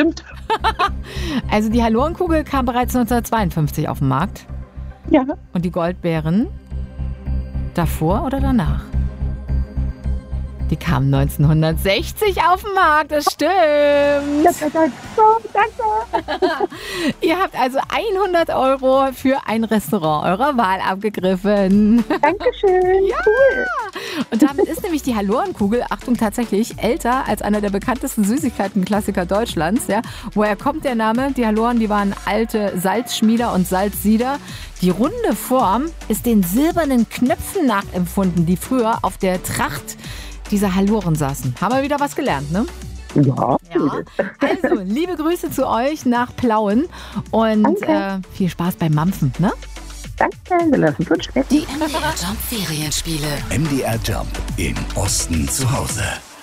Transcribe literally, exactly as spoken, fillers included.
stimmt. Also die Hallorenkugel kam bereits neunzehnhundertzweiundfünfzig auf den Markt. Ja. Und die Goldbeeren davor oder danach? Die kamen neunzehnhundertsechzig auf den Markt, das stimmt. Ja, danke. danke. Ihr habt also hundert Euro für ein Restaurant eurer Wahl abgegriffen. Dankeschön. Ja. Cool. Und damit ist nämlich die Hallorenkugel, Achtung, tatsächlich älter als einer der bekanntesten Süßigkeiten-Klassiker Deutschlands. Ja. Woher kommt der Name? Die Halloren, die waren alte Salzschmieder und Salzsieder. Die runde Form ist den silbernen Knöpfen nachempfunden, die früher auf der Tracht dieser Halloren saßen. Haben wir wieder was gelernt, ne? Ja. Ja. Also, liebe Grüße zu euch nach Plauen und äh, viel Spaß beim Mampfen, ne? Danke, wir lassen uns schmecken. Die M D R Jump Ferienspiele. M D R Jump im Osten zu Hause.